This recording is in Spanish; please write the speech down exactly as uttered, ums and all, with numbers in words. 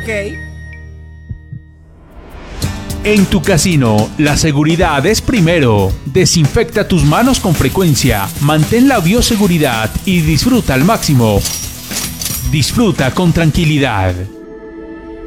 Ok. En tu casino, la seguridad es primero. Desinfecta tus manos con frecuencia, mantén la bioseguridad y disfruta al máximo. Disfruta con tranquilidad.